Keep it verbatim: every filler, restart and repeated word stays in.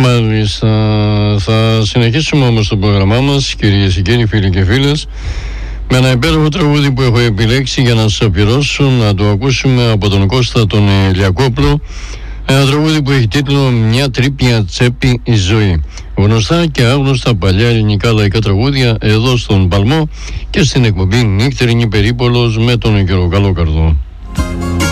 Μάλιστα. Θα συνεχίσουμε όμως το πρόγραμμά μας, κυρίες και κύριοι, φίλοι και φίλες, με ένα υπέροχο τραγούδι που έχω επιλέξει για να σας αφιερώσω, να το ακούσουμε από τον Κώστα τον Λιακόπλο. Ένα τραγούδι που έχει τίτλο «Μια τρίπια τσέπη η ζωή». Γνωστά και άγνωστα παλιά ελληνικά λαϊκά τραγούδια εδώ στον Παλμό και στην εκπομπή Νύχτερινη Περίπολος με τον Γιώργο Καλόκαρδο.